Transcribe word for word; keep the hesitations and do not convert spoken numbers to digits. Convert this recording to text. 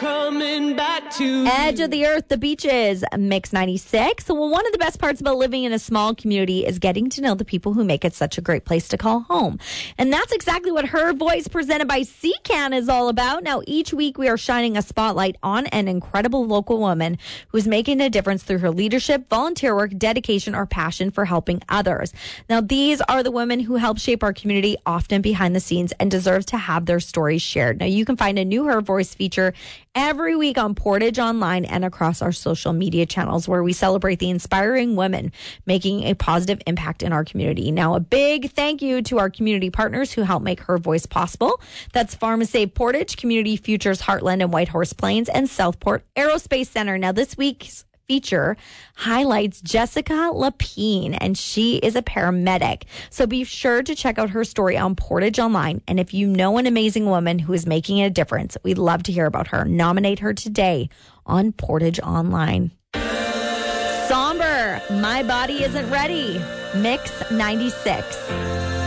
coming back to Edge of the Earth, the beaches, Mix ninety-six. Well, one of the best parts about living in a small community is getting to know the people who make it such a great place to call home. And that's exactly what Her Voice, presented by C CAN, is all about. Now, each week we are shining a spotlight on an incredible local woman who's making a difference through her leadership, volunteer work, dedication, or passion for helping others. Now, these are the women who help shape our community, often behind the scenes, and deserve to have their stories shared. Now, you can find a new Her Voice feature every week on Portage Online and across our social media channels, where we celebrate the inspiring women making a positive impact in our community. Now, a big thank you to our community partners who help make Her Voice possible. That's Pharmasave Portage, Community Futures Heartland and Whitehorse Plains, and Southport Aerospace Center. Now, this week's feature highlights Jessica Lapine, and she is a paramedic. So be sure to check out her story on Portage Online. And if you know an amazing woman who is making a difference, we'd love to hear about her. Nominate her today on Portage Online. Somber, My Body Isn't Ready, Mix ninety-six.